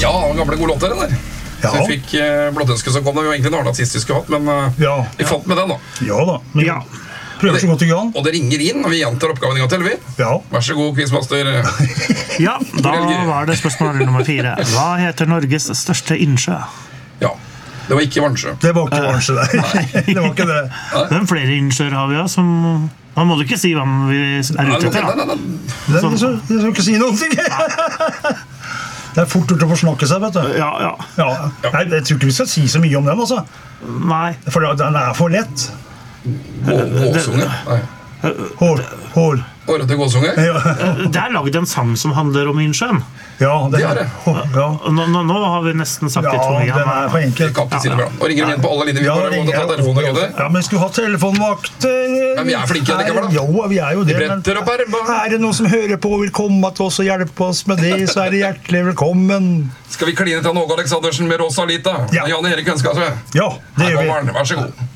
Ja, gamle gode låter der. Ja. Så vi fikk blåttønske som kom, det var jo egentlig en annen sist vi skulle hatt, men vi fant med den da. Ja da, men prøver så godt du kan. Og det ringer inn, og vi gjentar oppgaven en gang til, vi. Ja. Vær så god, quizmaster. Ja, da var det spørsmål nummer 4. Hva heter Norges største innsjø? Ja, det var ikke Varnsjø. Det var ikke Varnsjø der. Det var ikke det. Hvem flere innsjøer har vi da, som... Man må du ikke si hvem vi ute etter, da. Det skal ikke si noen ting. Det fort gjort å forsnakke seg, vet du. Ja. Nei, jeg tror ikke vi skal si så mye om den, altså. Nei. For den for lett. Gåsunge? Nei. Hår. Hårete gåsunge? Det laget en sang som handler om innsjøen. Ja, det er det. Nå har vi nesten sagt litt for mye. Ja, den for enkelt. Og ringer inn på alle linjer. Vi bare må ta telefonen, gutter. Ja, men skulle ha telefonvakter. Men vi flinke, det kan være da. Jo, vi jo det. Bretter og permer. Er det noen som hører på og vil komme til oss og hjelpe oss med det, så det hjertelig velkommen. Skal vi kline til Åge Aleksandersen med Rosa Lita? Ja. Jan Erik ønsker seg. Ja, det gjør vi. Vær så god.